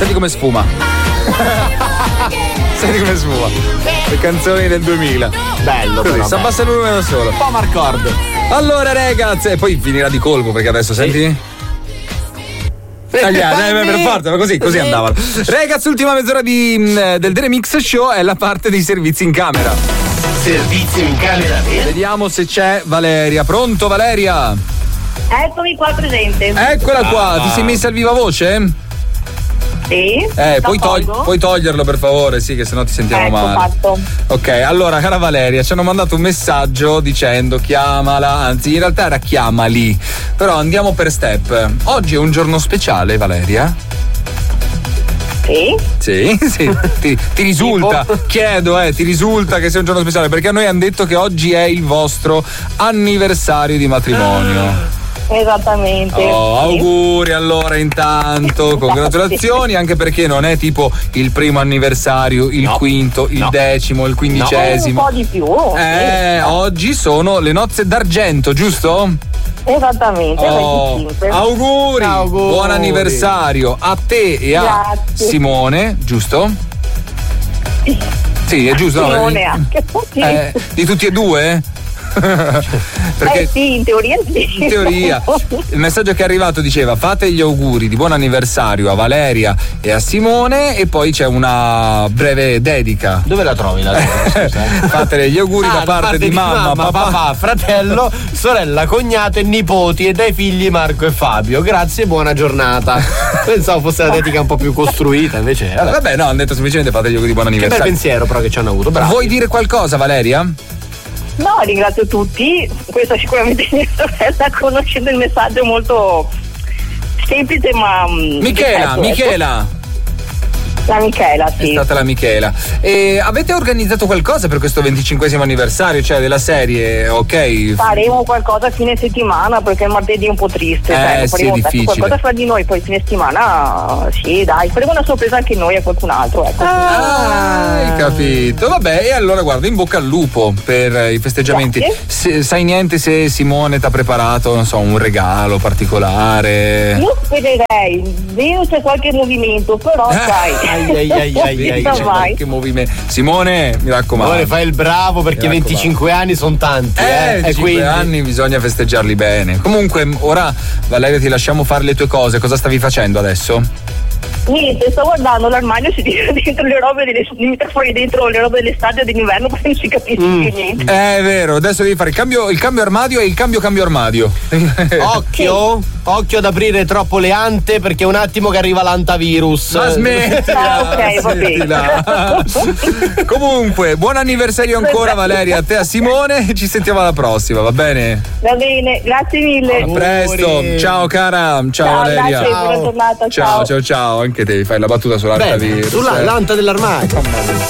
Senti come sfuma. Senti come sfuma. Le canzoni del 2000. Bello, così, si abbassa il numero solo. Un po' Marcord. Allora ragazzi, e poi finirà di colpo perché adesso senti? Tagliare, per forza, ma così andava. Ragazzi, ultima mezz'ora del The Remix Show è la parte dei servizi in camera. Servizio in camera. Vediamo se c'è Valeria. Pronto Valeria? Eccomi qua presente. Eccola qua, ti sei messa al viva voce? Sì. Puoi toglierlo per favore, sì, che sennò ti sentiamo male. Fatto. Ok, allora, cara Valeria, ci hanno mandato un messaggio dicendo chiamala, anzi in realtà era chiamali, però andiamo per step. Oggi è un giorno speciale, Valeria? Sì. Ti risulta, chiedo, ti risulta che sia un giorno speciale? Perché a noi hanno detto che oggi è il vostro anniversario di matrimonio. Esattamente. Auguri allora intanto, congratulazioni, anche perché non è tipo il primo anniversario, il quinto, il decimo, il 15°. Un po' di più. Oggi sono le nozze d'argento, giusto? Esattamente, 25. Auguri, buon anniversario a te e a Simone, giusto? Sì, è giusto. Simone anche. Di tutti e due? Perché sì, in teoria sì. In teoria. Il messaggio che è arrivato diceva: fate gli auguri di buon anniversario a Valeria e a Simone, e poi c'è una breve dedica. Dove la trovi la dedica? Fate gli auguri da parte di mamma, papà, fratello, sorella, cognato e nipoti, e dai figli Marco e Fabio. Grazie e buona giornata. Pensavo fosse la dedica un po' più costruita, invece vabbè, no, hanno detto semplicemente fate gli auguri di buon anniversario. Che bel pensiero però che ci hanno avuto. Bravo. Vuoi dire qualcosa, Valeria? No, ringrazio tutti. Questa sicuramente mia sorella, conoscendo il messaggio molto semplice, ma Michela. La Michela, sì. È stata la Michela. E avete organizzato qualcosa per questo 25° anniversario, cioè della serie, ok? Faremo qualcosa a fine settimana, perché il martedì è un po' triste. Sì, è difficile. Qualcosa fra di noi, poi fine settimana, sì, dai, faremo una sorpresa anche noi a qualcun altro, ecco. Hai capito? Vabbè, e allora guarda, in bocca al lupo per i festeggiamenti. Sai niente se Simone ti ha preparato, non so, un regalo particolare? Io spererei, vedo c'è qualche movimento, però sai. Che movimento. Simone, mi raccomando. Simone, fai il bravo, perché 25 anni sono tanti. 25 anni bisogna festeggiarli bene. Comunque, ora Valeria ti lasciamo fare le tue cose. Cosa stavi facendo adesso? Niente, sto guardando l'armadio, si tira dentro le robe mi metto fuori dentro le robe dell'estate d'inverno, poi non si capisce più niente. È vero, adesso devi fare il cambio armadio e il cambio armadio. Occhio ad aprire troppo le ante, perché è un attimo che arriva l'antavirus. Ma smettila. Ok, va bene. Comunque, buon anniversario ancora Valeria, a te, a Simone, ci sentiamo alla prossima, va bene? Va bene, grazie mille. A presto, ciao cara, ciao Valeria. Grazie, buona giornata, ciao. Ciao, anche te fai la battuta sull'antavirus. Sull'anta dell'armadio.